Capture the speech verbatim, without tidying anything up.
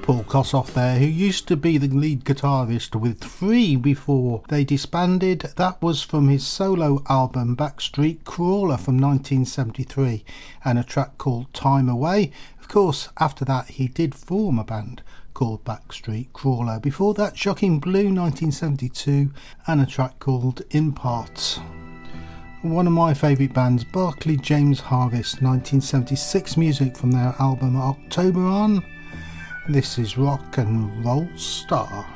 Paul Kossoff there, who used to be the lead guitarist with Free before they disbanded. That was from his solo album Backstreet Crawler from nineteen seventy-three, and a track called Time Away. Of course, after that he did form a band called Backstreet Crawler. Before that, Shocking Blue nineteen seventy-two, and a track called In Parts. One of my favourite bands, Barclay James Harvest, nineteen seventy-six music from their album October On. This is Rock and Roll Star.